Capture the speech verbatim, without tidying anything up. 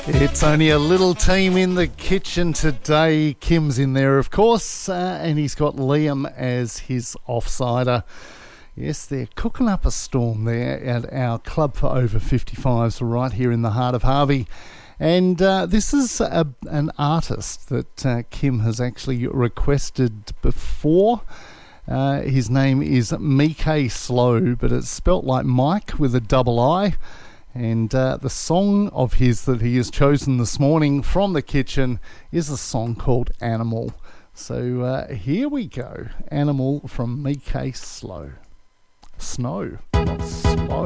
It's only a little team in the kitchen today. Kim's in there, of course, uh, and he's got Liam as his offsider. Yes, they're cooking up a storm there at our Club for Over fifty-fives right here in the heart of Harvey. And uh, this is a, an artist that uh, Kim has actually requested before. Uh, his name is Mike Slow, but it's spelt like Mike with a double I. And uh, the song of his that he has chosen this morning from the kitchen is a song called Animal. So uh, here we go. Animal from Mike Slow. Snow, not slow.